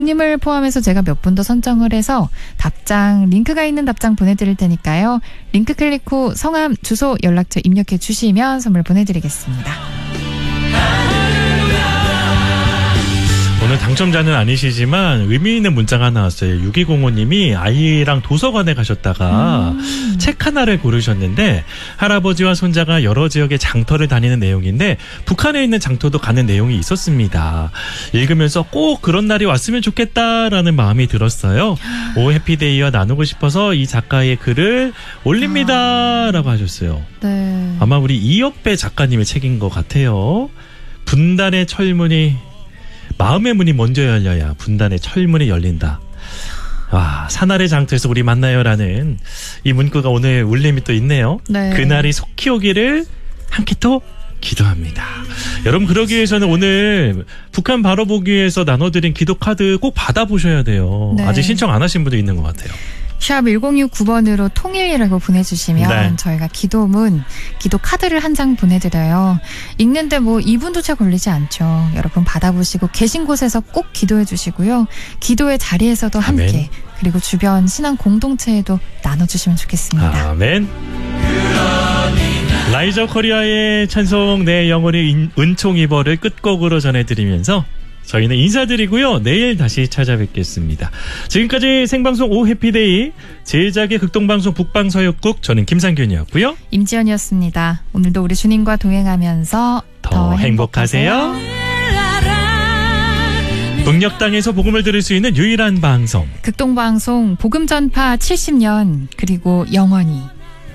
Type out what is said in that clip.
님을 포함해서 제가 몇 분 더 선정을 해서 답장, 링크가 있는 답장 보내드릴 테니까요. 링크 클릭 후 성함, 주소, 연락처 입력해 주시면 선물 보내드리겠습니다. 오늘 당첨자는 아니시지만 의미 있는 문자가 하나 왔어요. 6205님이 아이랑 도서관에 가셨다가 책 하나를 고르셨는데 할아버지와 손자가 여러 지역의 장터를 다니는 내용인데 북한에 있는 장터도 가는 내용이 있었습니다. 읽으면서 꼭 그런 날이 왔으면 좋겠다라는 마음이 들었어요. 오 해피데이와 나누고 싶어서 이 작가의 글을 올립니다 라고 하셨어요. 네. 아마 우리 이협배 작가님의 책인 것 같아요. 분단의 철문이 마음의 문이 먼저 열려야 분단의 철문이 열린다. 와, 사날의 장터에서 우리 만나요라는 이 문구가 오늘 울림이 또 있네요. 네. 그날이 속히 오기를 함께 또 기도합니다. 여러분 그러기 위해서는 오늘 북한 바로 보기 위해서 나눠드린 기도 카드 꼭 받아보셔야 돼요. 네. 아직 신청 안 하신 분도 있는 것 같아요. 샵 1069번으로 통일이라고 보내주시면 네. 저희가 기도문, 기도 카드를 한 장 보내드려요. 읽는데 뭐 2분도 채 걸리지 않죠. 여러분 받아보시고 계신 곳에서 꼭 기도해 주시고요. 기도의 자리에서도 함께 아멘. 그리고 주변 신앙 공동체에도 나눠주시면 좋겠습니다. 아멘. 라이저 코리아의 찬송 내 영혼의 은총이버를 끝곡으로 전해드리면서 저희는 인사드리고요. 내일 다시 찾아뵙겠습니다. 지금까지 생방송 오 해피데이 제작의 극동방송 북방서역국 저는 김상균이었고요. 임지연이었습니다. 오늘도 우리 주님과 동행하면서 더 행복하세요. 북녘 땅에서 복음을 들을 수 있는 유일한 방송 극동방송 복음 전파 70년 그리고 영원히